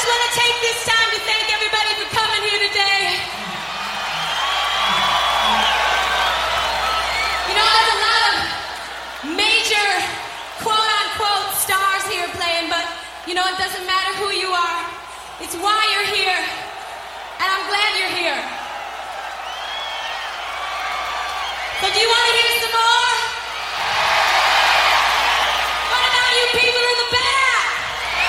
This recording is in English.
want to take this time to thank everybody for coming here today. You know, there's a lot of major, quote-unquote, stars here playing, but, you know, it doesn't matter who you are. It's why you're here, and I'm glad you're here. So do you want to hear